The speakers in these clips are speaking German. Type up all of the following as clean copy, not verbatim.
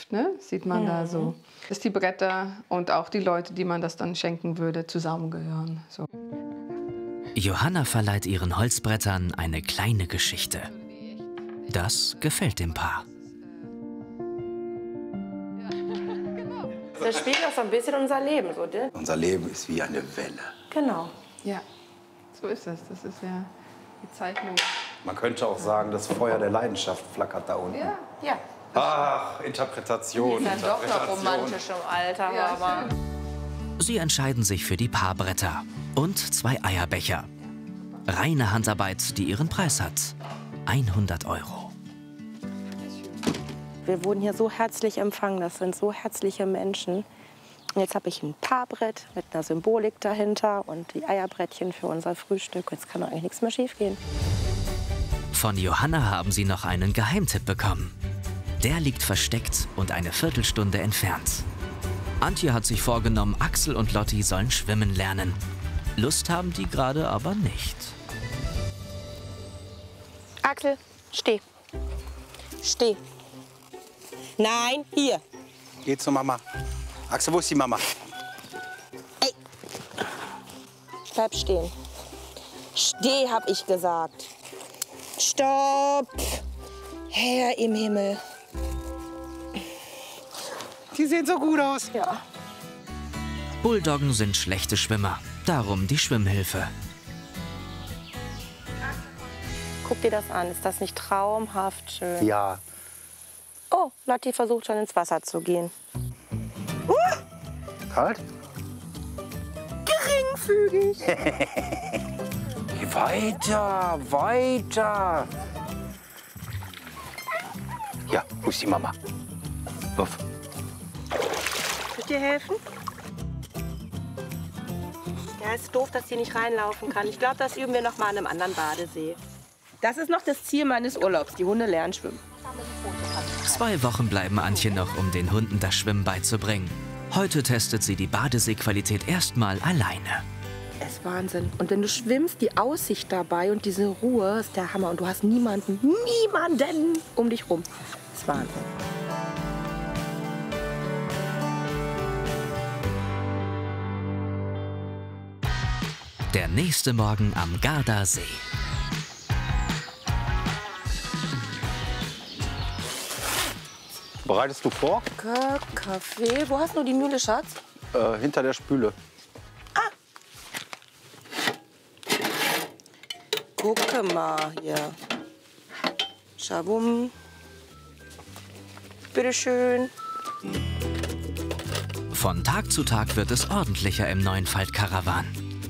Gemeinschaft, ne? Sieht man da so. Dass die Bretter und auch die Leute, die man das dann schenken würde, zusammengehören. So. Johanna verleiht ihren Holzbrettern eine kleine Geschichte. Das gefällt dem Paar. Das spiegelt auch so ein bisschen unser Leben. So, ne? Unser Leben ist wie eine Welle. Genau. Ja, so ist es. Das ist ja die Zeichnung. Man könnte auch sagen, das Feuer der Leidenschaft flackert da unten. Ja. Ja. Ach, Interpretation. Ist ja doch noch romantisch im Alter, Ja, aber... Sie entscheiden sich für die Paarbretter und 2 Eierbecher. Reine Handarbeit, die ihren Preis hat. 100 €. Wir wurden hier so herzlich empfangen. Das sind so herzliche Menschen. Und jetzt habe ich ein Paarbrett mit einer Symbolik dahinter und die Eierbrettchen für unser Frühstück. Jetzt kann doch eigentlich nichts mehr schief gehen. Von Johanna haben sie noch einen Geheimtipp bekommen. Der liegt versteckt und eine Viertelstunde entfernt. Antje hat sich vorgenommen, Axel und Lotti sollen schwimmen lernen. Lust haben die gerade aber nicht. Axel, steh. Steh. Nein, hier. Geh zur Mama. Axel, wo ist die Mama? Ey. Bleib stehen. Steh, hab ich gesagt. Stopp. Herr im Himmel. Die sehen so gut aus. Ja. Bulldoggen sind schlechte Schwimmer. Darum die Schwimmhilfe. Guck dir das an. Ist das nicht traumhaft schön? Ja. Oh, Lotti versucht schon ins Wasser zu gehen. Kalt? Geringfügig. Geh weiter, weiter. Ja, wo ist die Mama? Wuff. Soll ich dir helfen? Ja, ist doof, dass sie nicht reinlaufen kann. Ich glaube, das üben wir noch mal an einem anderen Badesee. Das ist noch das Ziel meines Urlaubs. Die Hunde lernen schwimmen. 2 Wochen bleiben Antje noch, um den Hunden das Schwimmen beizubringen. Heute testet sie die Badeseequalität erstmal alleine. Es ist Wahnsinn. Und wenn du schwimmst, die Aussicht dabei und diese Ruhe ist der Hammer. Und du hast niemanden um dich rum. Das ist Wahnsinn. Der nächste Morgen am Gardasee. Bereitest du vor? Kaffee. Wo hast du die Mühle, Schatz? Hinter der Spüle. Gucke mal hier. Schabum. Bitteschön. Von Tag zu Tag wird es ordentlicher im neuen Faltkarawan.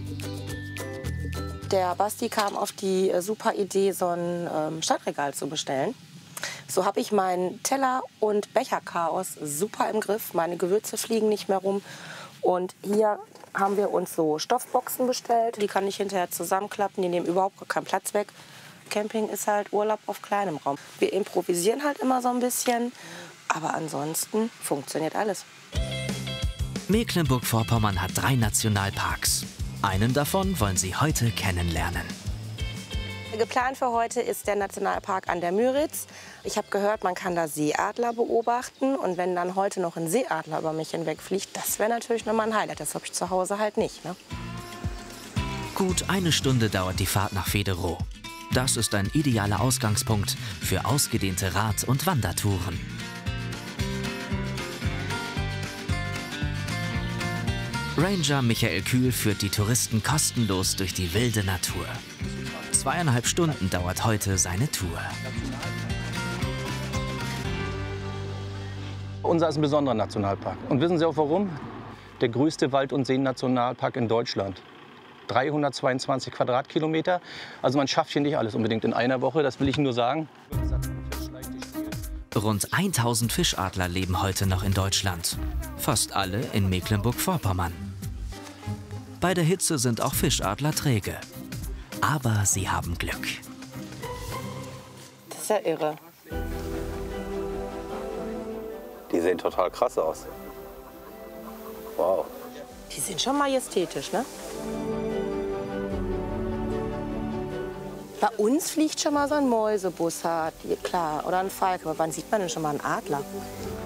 Der Basti kam auf die super Idee, so ein Standregal zu bestellen. So habe ich meinen Teller- und Becherchaos super im Griff. Meine Gewürze fliegen nicht mehr rum. Und hier haben wir uns so Stoffboxen bestellt. Die kann ich hinterher zusammenklappen. Die nehmen überhaupt keinen Platz weg. Camping ist halt Urlaub auf kleinem Raum. Wir improvisieren halt immer so ein bisschen. Aber ansonsten funktioniert alles. Mecklenburg-Vorpommern hat 3 Nationalparks. Einen davon wollen sie heute kennenlernen. Geplant für heute ist der Nationalpark an der Müritz. Ich habe gehört, man kann da Seeadler beobachten. Und wenn dann heute noch ein Seeadler über mich hinwegfliegt, das wäre natürlich nochmal ein Highlight. Das habe ich zu Hause halt nicht. Ne? Gut 1 Stunde dauert die Fahrt nach Federow. Das ist ein idealer Ausgangspunkt für ausgedehnte Rad- und Wandertouren. Ranger Michael Kühl führt die Touristen kostenlos durch die wilde Natur. 2,5 Stunden dauert heute seine Tour. Unser ist ein besonderer Nationalpark. Und wissen Sie auch warum? Der größte Wald- und Seennationalpark in Deutschland. 322 Quadratkilometer. Also man schafft hier nicht alles unbedingt in einer Woche, das will ich nur sagen. Rund 1000 Fischadler leben heute noch in Deutschland. Fast alle in Mecklenburg-Vorpommern. Bei der Hitze sind auch Fischadler träge. Aber sie haben Glück. Das ist ja irre. Die sehen total krass aus. Wow. Die sind schon majestätisch, ne? Bei uns fliegt schon mal so ein Mäusebussard, klar, oder ein Falke. Aber wann sieht man denn schon mal einen Adler?